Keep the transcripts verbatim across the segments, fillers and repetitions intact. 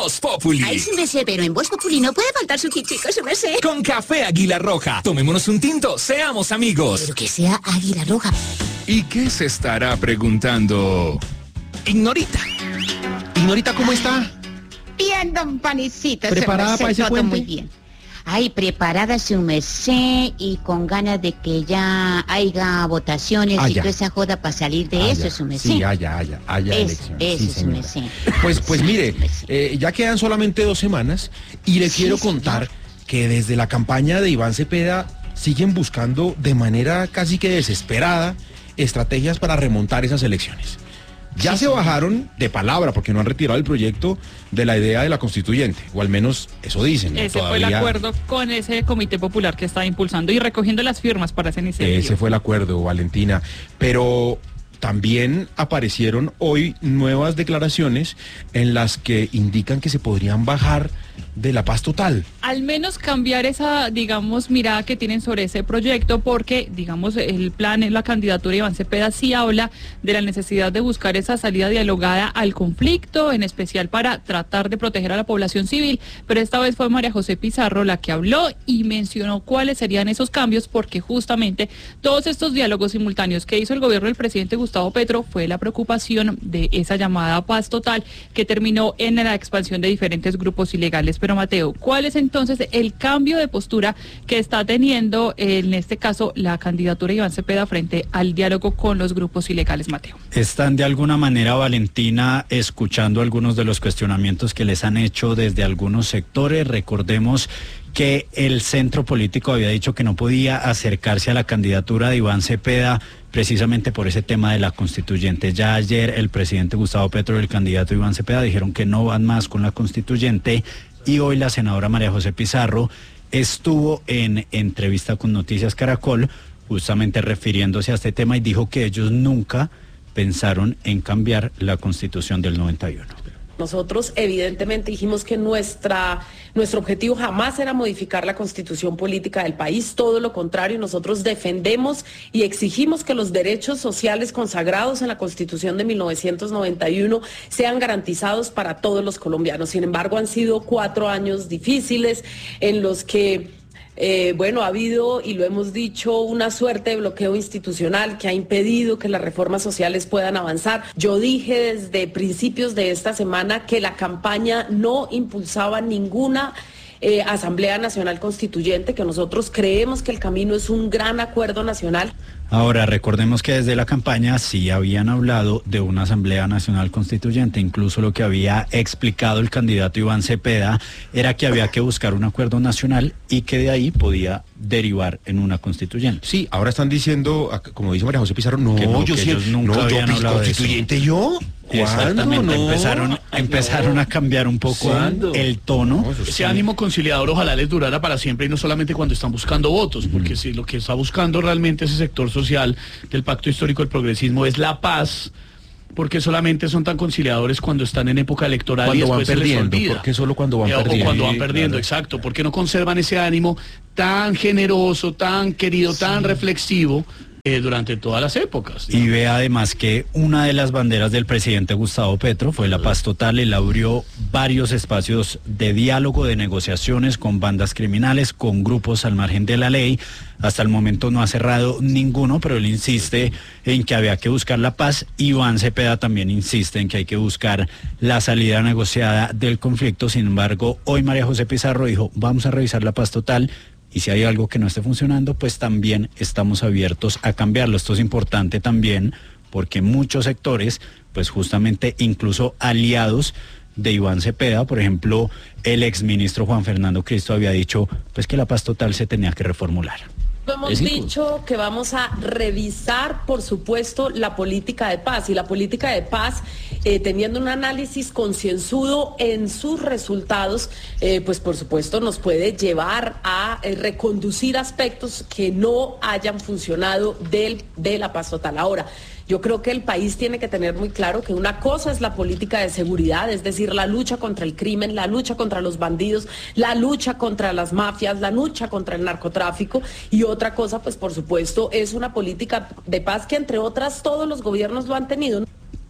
Voz Populi. Ay, su merced, pero en Voz Populi no puede faltar su kitico, su merced. Con café Águila Roja. Tomémonos un tinto, seamos amigos. Pero que sea Águila Roja. ¿Y qué se estará preguntando Ignorita? Ignorita, ¿cómo está? Bien, don Panicito. ¿Preparada para ese todo puente? muy bien. Ay, preparada su merced y con ganas de que ya haya votaciones Ah, y ya. toda esa joda para salir de Ah, eso, ya. su merced. Sí, haya, haya, haya Eso, elecciones. eso, Sí, su señora. merced. Pues, pues Sí, mire, su merced. eh, ya quedan solamente dos semanas y le Sí, quiero señor. contar que desde la campaña de Iván Cepeda siguen buscando de manera casi que desesperada estrategias para remontar esas elecciones. Ya Sí, se señor. bajaron de palabra porque no han retirado el proyecto de la idea de la constituyente, o al menos eso dicen. Ese fue el Todavía- acuerdo con ese comité popular que está impulsando y recogiendo las firmas para esa iniciativa. Ese fue el acuerdo, Valentina. Pero también aparecieron hoy nuevas declaraciones en las que indican que se podrían bajar de la paz total. Al menos cambiar esa, digamos, mirada que tienen sobre ese proyecto, porque, digamos, el plan en la candidatura de Iván Cepeda sí habla de la necesidad de buscar esa salida dialogada al conflicto, en especial para tratar de proteger a la población civil, pero esta vez fue María José Pizarro la que habló y mencionó cuáles serían esos cambios, porque justamente todos estos diálogos simultáneos que hizo el gobierno del presidente Gustavo Petro fue la preocupación de esa llamada paz total que terminó en la expansión de diferentes grupos ilegales. Pero Mateo, ¿cuál es entonces el cambio de postura que está teniendo en este caso la candidatura de Iván Cepeda frente al diálogo con los grupos ilegales, Mateo? Están de alguna manera, Valentina, escuchando algunos de los cuestionamientos que les han hecho desde algunos sectores. Recordemos que el centro político había dicho que no podía acercarse a la candidatura de Iván Cepeda precisamente por ese tema de la constituyente. Ya ayer el presidente Gustavo Petro y el candidato Iván Cepeda dijeron que no van más con la constituyente, y hoy la senadora María José Pizarro estuvo en entrevista con Noticias Caracol justamente refiriéndose a este tema y dijo que ellos nunca pensaron en cambiar la constitución del noventa y uno. Nosotros evidentemente dijimos que nuestra, nuestro objetivo jamás era modificar la constitución política del país, todo lo contrario, nosotros defendemos y exigimos que los derechos sociales consagrados en la constitución de mil novecientos noventa y uno sean garantizados para todos los colombianos. Sin embargo, han sido cuatro años difíciles en los que Eh, bueno, ha habido, y lo hemos dicho, una suerte de bloqueo institucional que ha impedido que las reformas sociales puedan avanzar. Yo dije desde principios de esta semana que la campaña no impulsaba ninguna eh, Asamblea Nacional Constituyente, que nosotros creemos que el camino es un gran acuerdo nacional. Ahora, recordemos que desde la campaña sí habían hablado de una Asamblea Nacional Constituyente. Incluso lo que había explicado el candidato Iván Cepeda era que había que buscar un acuerdo nacional y que de ahí podía derivar en una constituyente. Sí, ahora están diciendo, como dice María José Pizarro, no, Que no, yo que sí, ellos nunca no, yo habían fui hablado de eso. constituyente, ¿yo? Exactamente, No. empezaron, empezaron a cambiar un poco ¿Cuándo? el tono. No, eso Ese sí. ánimo conciliador ojalá les durara para siempre y no solamente cuando están buscando votos, porque si lo que está buscando realmente ese sector social del Pacto Histórico del Progresismo es la paz, porque solamente son tan conciliadores cuando están en época electoral Cuando y van después se les perdiendo, olvida. porque solo cuando van Eh, o perdiendo. cuando van Sí, perdiendo, claro. exacto, porque no conservan ese ánimo tan generoso, tan querido, tan reflexivo eh, durante todas las épocas. Y ve además que una de las banderas del presidente Gustavo Petro fue la paz total. Él abrió varios espacios de diálogo, de negociaciones con bandas criminales, con grupos al margen de la ley. Hasta el momento no ha cerrado ninguno, pero él insiste en que había que buscar la paz. Iván Cepeda también insiste en que hay que buscar la salida negociada del conflicto. Sin embargo, hoy María José Pizarro dijo, vamos a revisar la paz total. Y si hay algo que no esté funcionando, pues también estamos abiertos a cambiarlo. Esto es importante también porque muchos sectores, pues justamente incluso aliados de Iván Cepeda, por ejemplo, el exministro Juan Fernando Cristo había dicho pues que la paz total se tenía que reformular. Hemos Es dicho que vamos a revisar, por supuesto, la política de paz y la política de paz, eh, teniendo un análisis concienzudo en sus resultados, eh, pues por supuesto nos puede llevar a eh, reconducir aspectos que no hayan funcionado del, de la paz total. Ahora, yo creo que el país tiene que tener muy claro que una cosa es la política de seguridad, es decir, la lucha contra el crimen, la lucha contra los bandidos, la lucha contra las mafias, la lucha contra el narcotráfico, y otra cosa, pues por supuesto, es una política de paz que entre otras todos los gobiernos lo han tenido.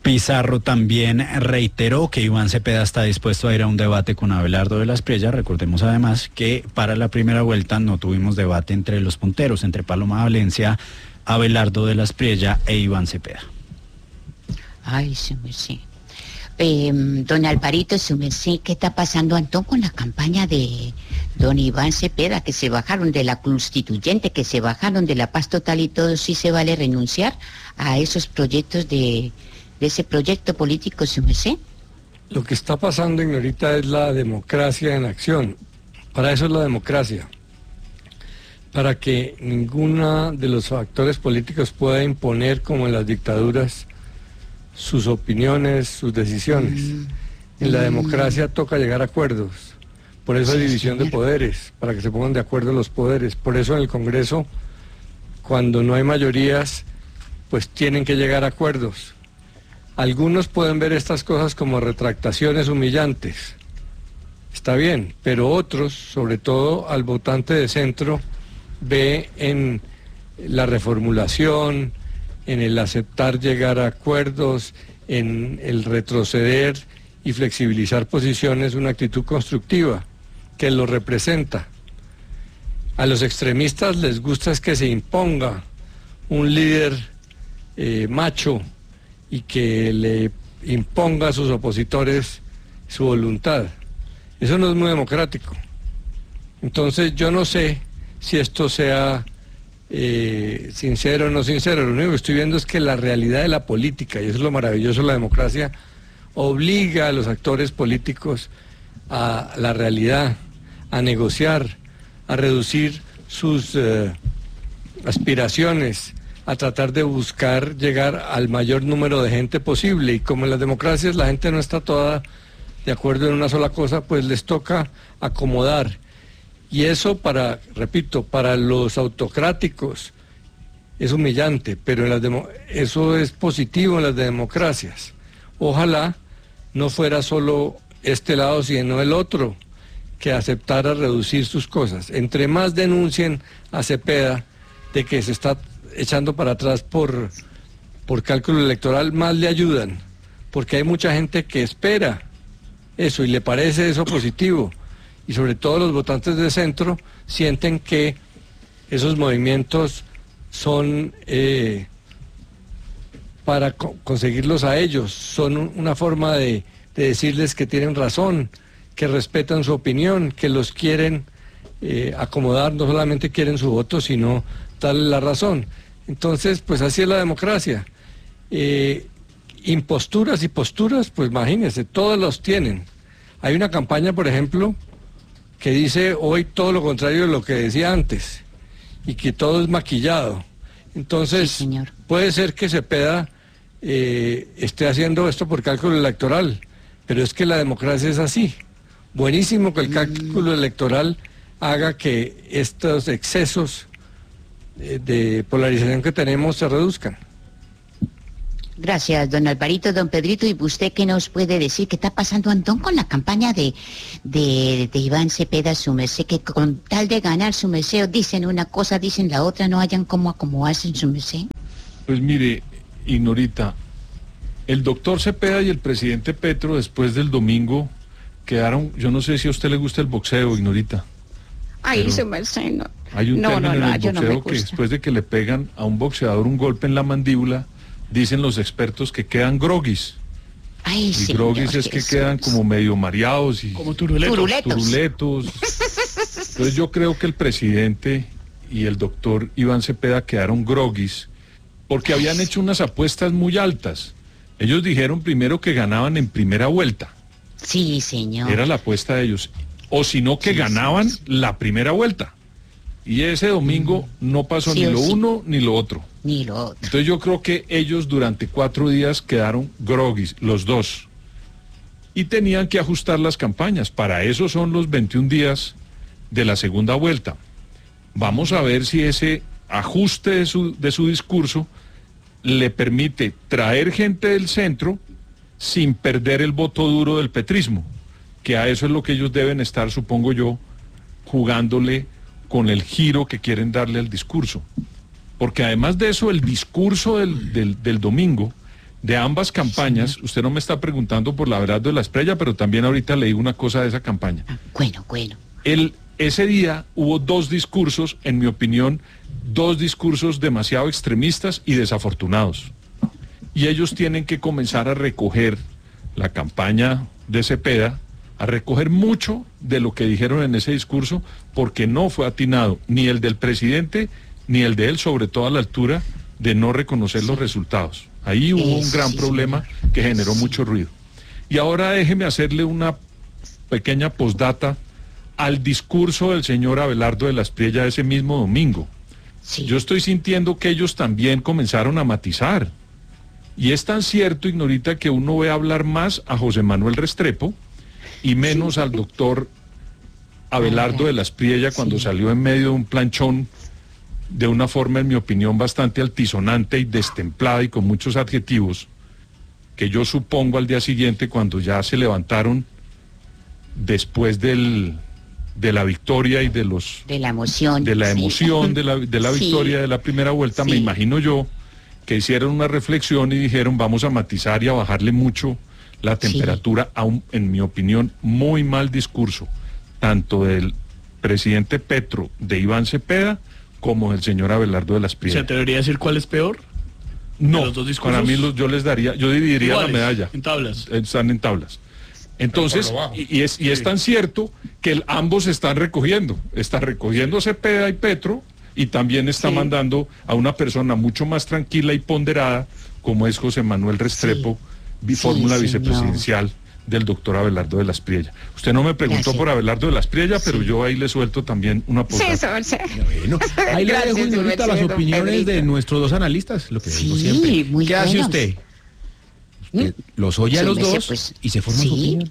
Pizarro también reiteró que Iván Cepeda está dispuesto a ir a un debate con Abelardo de la Espriella. Recordemos además que para la primera vuelta no tuvimos debate entre los punteros, entre Paloma Valencia, Abelardo de la Espriella e Iván Cepeda. Ay, su merced. Eh, don Alvarito, su merced, ¿qué está pasando, Antón, con la campaña de don Iván Cepeda, que se bajaron de la constituyente, que se bajaron de la paz total y todo? ¿Sí se vale renunciar a esos proyectos de... de ese proyecto político, su merced? Lo que está pasando, Ignorita, es la democracia en acción. Para eso es la democracia. Para que ninguno de los actores políticos pueda imponer, como en las dictaduras, sus opiniones, sus decisiones. Mm. En la democracia toca llegar a acuerdos. Por eso sí, hay división señor. de poderes, para que se pongan de acuerdo los poderes. Por eso en el Congreso, cuando no hay mayorías, pues tienen que llegar a acuerdos. Algunos pueden ver estas cosas como retractaciones humillantes, está bien, pero otros, sobre todo al votante de centro, ve en la reformulación, en el aceptar llegar a acuerdos, en el retroceder y flexibilizar posiciones, una actitud constructiva que lo representa. A los extremistas les gusta es que se imponga un líder eh, macho, y que le imponga a sus opositores su voluntad. Eso no es muy democrático. Entonces yo no sé si esto sea eh, sincero o no sincero. Lo único que estoy viendo es que la realidad de la política, y eso es lo maravilloso de la democracia, obliga a los actores políticos a la realidad, a negociar, a reducir sus eh, aspiraciones, a tratar de buscar llegar al mayor número de gente posible. Y como en las democracias la gente no está toda de acuerdo en una sola cosa, pues les toca acomodar. Y eso para, repito, para los autocráticos es humillante, pero en las demo- eso es positivo en las democracias. Ojalá no fuera solo este lado, sino el otro, que aceptara reducir sus cosas. Entre más denuncien a Cepeda de que se está echando para atrás por, por cálculo electoral, más le ayudan, porque hay mucha gente que espera eso y le parece eso positivo, y sobre todo los votantes de centro sienten que esos movimientos son eh, para co- conseguirlos a ellos, son un, una forma de, de decirles que tienen razón, que respetan su opinión, que los quieren eh, acomodar, no solamente quieren su voto, sino darle la razón. Entonces, pues así es la democracia. Eh, imposturas y posturas, pues imagínense, todos los tienen. Hay una campaña, por ejemplo, que dice hoy todo lo contrario de lo que decía antes, y que todo es maquillado. Entonces, sí, señor. Puede ser que Cepeda eh, esté haciendo esto por cálculo electoral, pero es que la democracia es así. Buenísimo que el cálculo mm. electoral haga que estos excesos de polarización que tenemos se reduzcan. Gracias, don Alvarito. Don Pedrito, ¿y usted qué nos puede decir? ¿Qué está pasando, Antón, con la campaña de, de, de Iván Cepeda, su merced? Que con tal de ganar, su merced, dicen una cosa, dicen la otra, no hayan cómo acomodarse en su merced. Pues mire, Ignorita, el doctor Cepeda y el presidente Petro después del domingo quedaron, yo no sé si a usted le gusta el boxeo, Ignorita. Ay, su merced, no. Hay un no, término no, no, en el yo boxeo no me que después de que le pegan a un boxeador un golpe en la mandíbula, dicen los expertos que quedan groguis. Ay, y señor, groguis es que Jesús. quedan como medio mareados y Como turuletos. Turuletos. turuletos. Entonces yo creo que el presidente y el doctor Iván Cepeda quedaron groguis porque habían hecho unas apuestas muy altas. Ellos dijeron primero que ganaban en primera vuelta. Sí, señor. Era la apuesta de ellos. O si no, que Sí, ganaban sí, sí. la primera vuelta. Y ese domingo no pasó Sí ni o lo sí. uno ni lo otro. Ni lo otro. Entonces yo creo que ellos durante cuatro días quedaron groguis, los dos. Y tenían que ajustar las campañas. Para eso son los veintiún días de la segunda vuelta. Vamos a ver si ese ajuste de su, de su discurso le permite traer gente del centro sin perder el voto duro del petrismo, que a eso es lo que ellos deben estar, supongo yo, jugándole con el giro que quieren darle al discurso. Porque además de eso, el discurso del, del, del domingo de ambas campañas, usted no me está preguntando por la verdad de la Espriella, pero también ahorita le digo una cosa de esa campaña. Ah, bueno, bueno. El, ese día hubo dos discursos, en mi opinión, dos discursos demasiado extremistas y desafortunados. Y ellos tienen que comenzar a recoger la campaña de Cepeda, a recoger mucho de lo que dijeron en ese discurso, porque no fue atinado ni el del presidente, ni el de él, sobre todo a la altura de no reconocer sí. los resultados. Ahí hubo Eso, un gran sí, problema señor. que generó sí. mucho ruido. Y ahora déjeme hacerle una pequeña postdata al discurso del señor Abelardo de la Espriella ese mismo domingo. Sí. Yo estoy sintiendo que ellos también comenzaron a matizar. Y es tan cierto, Ignorita, que uno ve hablar más a José Manuel Restrepo y menos sí. al doctor Abelardo de la Espriella cuando sí. salió en medio de un planchón de una forma, en mi opinión, bastante altisonante y destemplada y con muchos adjetivos, que yo supongo al día siguiente, cuando ya se levantaron después del, de la victoria y de los... De la emoción. De la emoción sí. de la, de la sí. victoria de la primera vuelta, sí. me imagino yo, que hicieron una reflexión y dijeron, vamos a matizar y a bajarle mucho la temperatura sí. a un, en mi opinión, muy mal discurso, tanto del presidente Petro, de Iván Cepeda, como del señor Abelardo de la Espriella. ¿Se atrevería a decir cuál es peor? No, los dos para mí los, yo les daría, yo dividiría iguales, la medalla. En tablas. Están en tablas. Entonces, y, y, es, y es tan cierto que el, ambos están recogiendo. Está recogiendo Cepeda y Petro, y también está sí. mandando a una persona mucho más tranquila y ponderada, como es José Manuel Restrepo, sí. fórmula sí, vicepresidencial del doctor Abelardo de la Espriella. Usted no me preguntó Gracias. por Abelardo de la Espriella, pero sí. yo ahí le suelto también una postura. Sí, bueno, ahí le dejo ahorita las opiniones de nuestros dos analistas, lo que sí, digo siempre. Muy ¿Qué buenos. hace usted? Usted los oye a los sí, dos pues, y se forma sí. su opinión.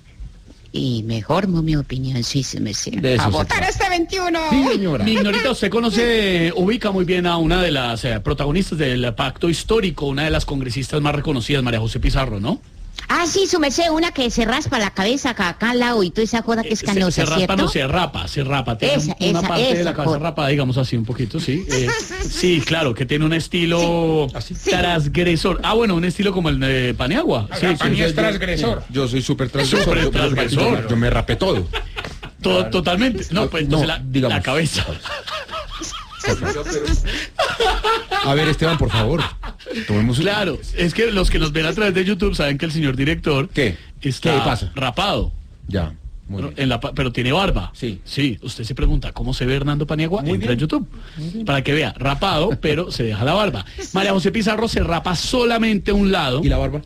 Y mejor mi opinión, sí, se me sé. A votar este veintiuno. Sí, señora. Mi Ignorita, usted conoce, ubica muy bien a una de las eh, protagonistas del pacto histórico, una de las congresistas más reconocidas, María José Pizarro, ¿no? Ah, sí, su merced, una que se raspa la cabeza acá, acá al lado y toda esa joda que es canosa, se, se raspa, ¿cierto? no, se rapa, se rapa. Tiene esa, una esa, parte esa, de la cabeza joda. rapada, digamos así, un poquito, sí. Eh, sí, claro, que tiene un estilo sí. transgresor. Ah, bueno, un estilo como el de Paniagua. Sí, sí, sí, es transgresor. Yo soy súper transgresor. Súper transgresor. Yo, yo me rapé todo. todo claro. Totalmente. No, pues entonces no, la, digamos, la cabeza. A ver, Esteban, por favor. Tomemos un... Claro, es que los que nos ven a través de YouTube saben que el señor director ¿Qué? está ¿Qué pasa? rapado. Ya. Muy pero, bien. En la, pero tiene barba. Sí. Sí, usted se pregunta cómo se ve Hernando Paniagua, Muy entra bien. en YouTube. Para que vea, rapado, pero se deja la barba. María José Pizarro se rapa solamente un lado. ¿Y la barba?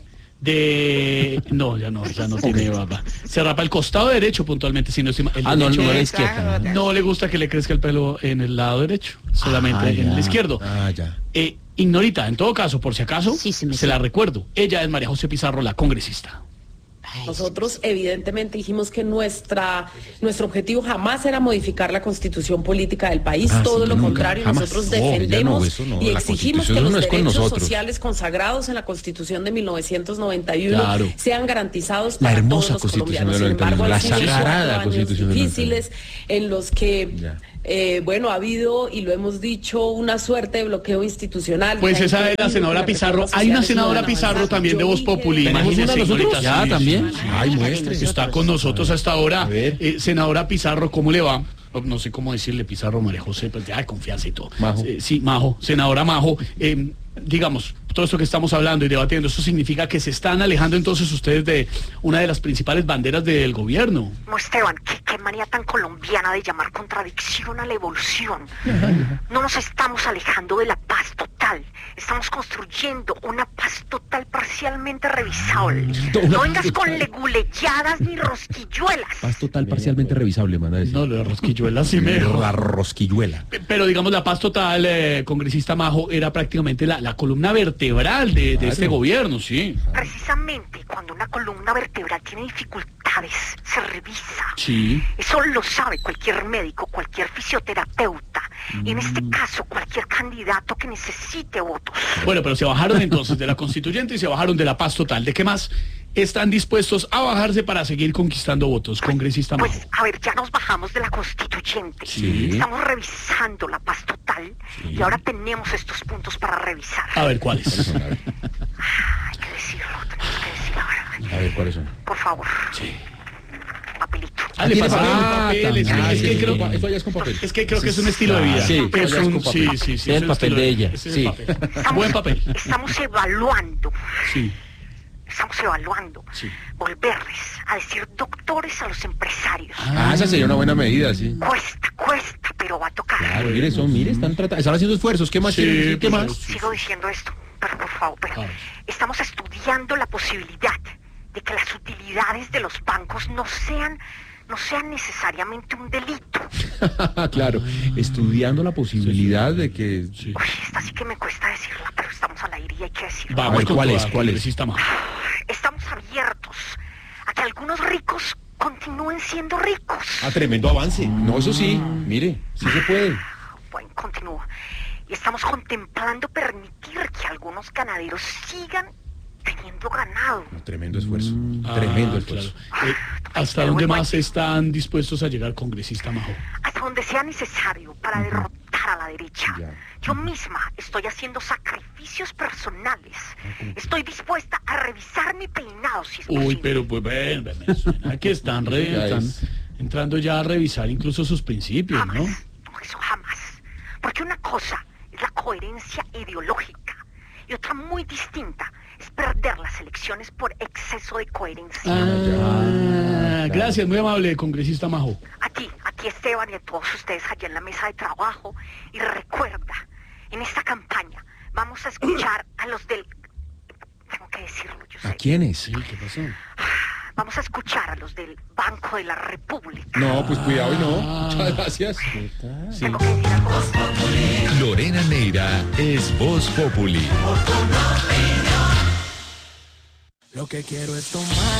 De... No, ya no, ya no tiene barba. Se rapa el costado derecho puntualmente, si no estoy mal. El ah, no, derecho, no, la izquierda. No. no le gusta que le crezca el pelo en el lado derecho, solamente ah, en el izquierdo. Ah, ya. Eh, Ignorita, en todo caso, por si acaso, sí, se, se la recuerdo. Ella es María José Pizarro, la congresista. Nosotros evidentemente dijimos que nuestra nuestro objetivo jamás era modificar la constitución política del país, ah, todo sí, lo nunca, contrario, jamás. nosotros defendemos no, no, y exigimos que los no derechos sociales consagrados en la constitución de mil novecientos noventa y uno claro. sean garantizados para todos los colombianos. Sin embargo, la sagrada años difíciles en los que eh, bueno, ha habido, y lo hemos dicho, una suerte de bloqueo institucional. Pues esa es la senadora Pizarro. Hay una senadora Pizarro también de Voz Populi. Imagínense, Ignorita. Ya, sí, también. Sí, Ay, muestre. Está con nosotros hasta ahora. Eh, senadora Pizarro, ¿cómo le va? No sé cómo decirle Pizarro, María José, pues ya de confianza y todo. Majo. Eh, sí, Majo, senadora Majo. Eh, digamos, todo esto que estamos hablando y debatiendo, ¿eso significa que se están alejando entonces ustedes de una de las principales banderas del gobierno? No, Esteban, ¿qué, qué manía tan colombiana de llamar contradicción a la evolución? No nos estamos alejando de la paz total, estamos construyendo una paz total parcialmente revisable. No vengas con leguleyadas ni rosquilluelas. Paz total parcialmente revisable, manda decir. No, la rosquilluela sí me... La rosquilluela. Pero digamos, la paz total, eh, congresista Majo, era prácticamente la, la columna vertebral de, de claro. este gobierno, sí. Precisamente, cuando una columna vertebral tiene dificultades, se revisa. Sí. Eso lo sabe cualquier médico, cualquier fisioterapeuta. Mm. En este caso, cualquier candidato que necesite votos. Bueno, pero se bajaron entonces de la constituyente y se bajaron de la paz total. ¿De qué más están dispuestos a bajarse para seguir conquistando votos, congresista Majo? Pues, a ver, ya nos bajamos de la constituyente. Sí. Estamos revisando la paz total sí. y ahora tenemos estos puntos para revisar. A ver, ¿cuáles? Hay que decirlo. A ver, ¿cuáles son? Por favor. Sí. Papelito. Ah, le ¿tiene pasaron papel? papel. Es que, Ah, es que sí. creo, Eso ya es con papel. es que creo que es un estilo de vida. Sí, es eso ya es un, con papel. sí, sí, sí. Es es el un papel estilo de ella, Ese es sí. el papel. Estamos- Buen papel. Estamos evaluando. Sí. Estamos evaluando. Sí. Volverles a decir doctores a los empresarios. Ah, esa sería una buena medida, sí. Cuesta, cuesta, pero va a tocar. Claro, mire, son, mire, están tratando, están haciendo esfuerzos. ¿Qué más Sí, quieren decir? ¿Qué pues, más? sí. Sigo diciendo esto, pero por favor, pero Ah. estamos estudiando la posibilidad de que las utilidades de los bancos no sean, no sean necesariamente un delito. Claro, estudiando la posibilidad de que... Sí. Uy, esta sí que me cuesta decirla, pero estamos al aire y hay que decirlo. Vamos A ver, con ¿cuál toda, es? ¿Cuál es? congresista Majo. Estamos abiertos a que algunos ricos continúen siendo ricos. Ah, tremendo avance. No, eso sí, mire, sí se puede. Bueno, continúo. Y estamos contemplando permitir que algunos ganaderos sigan teniendo ganado. No, tremendo esfuerzo, Ah, tremendo esfuerzo. claro. Eh, ¿Hasta dónde más están dispuestos a llegar, congresista Majo? Hasta donde sea necesario para derrotar a la derecha. Ya. Yo misma estoy haciendo sacrificios personales. Estoy dispuesta a revisar mi peinado si es Uy, posible. pero pues ven, ven, me suena que están, re- Ya están es. entrando ya a revisar incluso sus principios, Jamás. ¿no? No, eso jamás. Porque una cosa es la coherencia ideológica y otra muy distinta es perder las elecciones por exceso de coherencia. Ah, gracias, muy amable, congresista Majo. A ti, a ti Esteban y a todos ustedes allá en la mesa de trabajo. Y recuerda, en esta campaña vamos a escuchar a los del... Tengo que decirlo, yo ¿A sé. quiénes? Sí, ¿qué pasó? Vamos a escuchar a los del Banco de la República. No, pues cuidado y no. Ah. Muchas gracias. Tengo que decir algo. Lorena Neira es Voz Populi. Lo que quiero es tomar.